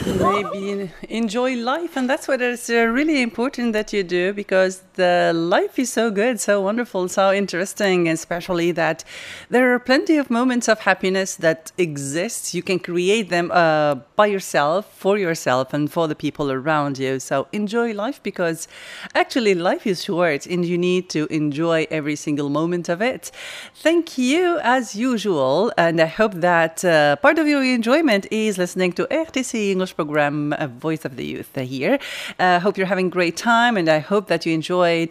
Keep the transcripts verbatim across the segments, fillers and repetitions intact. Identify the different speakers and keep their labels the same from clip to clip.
Speaker 1: Maybe enjoy life, and that's what is uh, really important that you do, because the life is so good, so wonderful, so interesting, especially that there are plenty of moments of happiness that exist. You can create them uh, by yourself, for yourself, and for the people around you. So enjoy life, because actually life is short and you need to enjoy every single moment of it. Thank you as usual, and I hope that uh, part of your enjoyment is listening to R T C English program, uh, Voice of the Youth uh, here. I uh, hope you're having a great time, and I hope that you enjoyed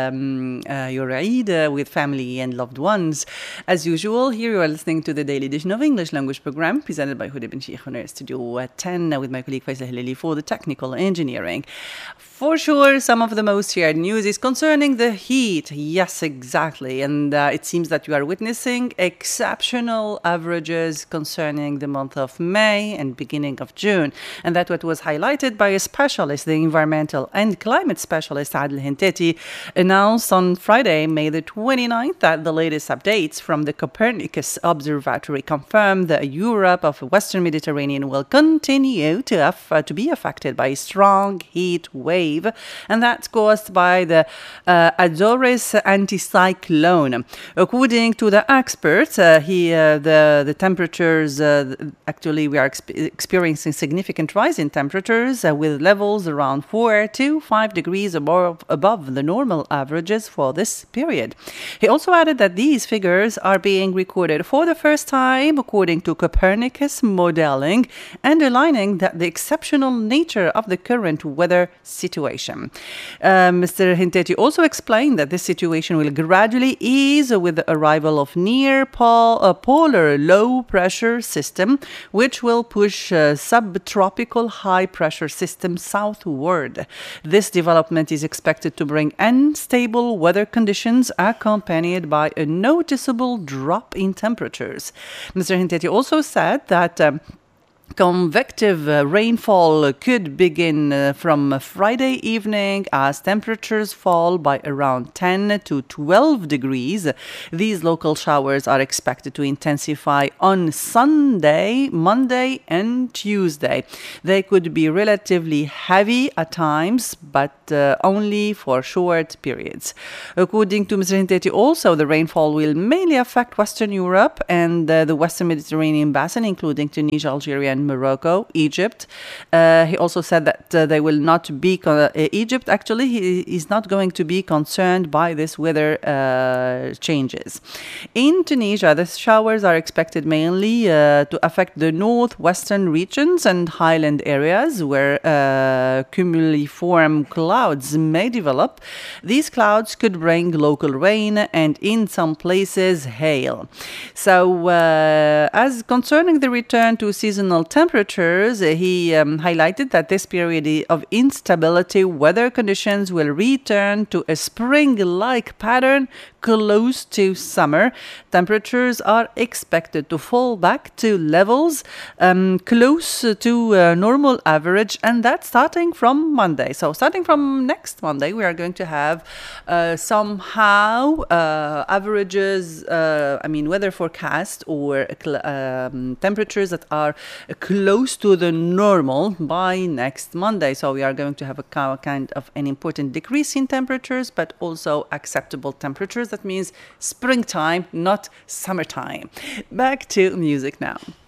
Speaker 1: um, uh, your Eid uh, with family and loved ones. As usual, here you are listening to the Daily Edition of English Language Program, presented by Huda Ben Sheikh on Studio ten, uh, with my colleague Faisal Hilali for the technical engineering. For sure, some of the most shared news is concerning the heat. Yes, exactly. And uh, it seems that you are witnessing exceptional averages concerning the month of May and beginning of June. And that what was highlighted by a specialist, the environmental and climate specialist Adel Hinteti, announced on Friday, May the twenty-ninth, that the latest updates from the Copernicus Observatory confirm that Europe of the Western Mediterranean will continue to, have, uh, to be affected by a strong heat wave. And that's caused by the uh, Azores anticyclone. According to the experts, uh, he, uh, the, the temperatures, uh, actually we are exp- experiencing significant rise in temperatures uh, with levels around four to five degrees above, above the normal averages for this period. He also added that these figures are being recorded for the first time according to Copernicus modeling, underlining that the exceptional nature of the current weather situation. Uh, Mister Hinteti also explained that this situation will gradually ease with the arrival of near pol- a polar low pressure system, which will push a subtropical high pressure system southward. This development is expected to bring unstable weather conditions accompanied by a noticeable drop in temperatures. Mister Hinteti also said that um, Convective uh, rainfall could begin uh, from Friday evening as temperatures fall by around ten to twelve degrees. These local showers are expected to intensify on Sunday, Monday, and Tuesday. They could be relatively heavy at times, but uh, only for short periods. According to Mister Hinteti, also the rainfall will mainly affect Western Europe and uh, the Western Mediterranean basin, including Tunisia, Algeria, and Morocco, Egypt. Uh, he also said that uh, they will not be, con- uh, Egypt actually, he is not going to be concerned by this weather uh, changes. In Tunisia, the showers are expected mainly uh, to affect the northwestern regions and highland areas where uh, cumuliform clouds may develop. These clouds could bring local rain and in some places hail. So uh, as concerning the return to seasonal temperatures, he um, highlighted that this period of instability weather conditions will return to a spring-like pattern close to summer. Temperatures are expected to fall back to levels um, close to uh, normal average, and that's starting from Monday. So starting from next Monday, we are going to have uh, somehow uh, averages, uh, I mean weather forecast or um, temperatures that are close to the normal by next Monday. So we are going to have a kind of an important decrease in temperatures, but also acceptable temperatures. That means springtime, not summertime. Back to music now.